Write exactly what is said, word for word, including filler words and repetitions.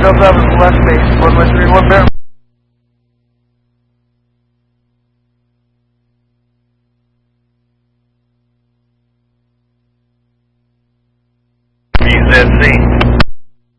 no problem, left base, one one three one bear. Z Z.